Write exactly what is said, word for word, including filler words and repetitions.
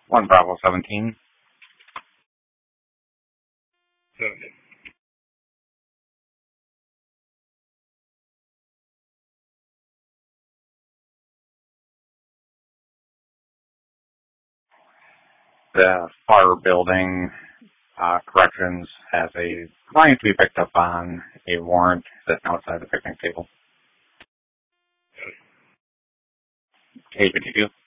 One Bravo seventeen. seventeen. The fire building uh, corrections has a client to be picked up on a warrant sitting outside the picnic table. Got it. Hey, did you?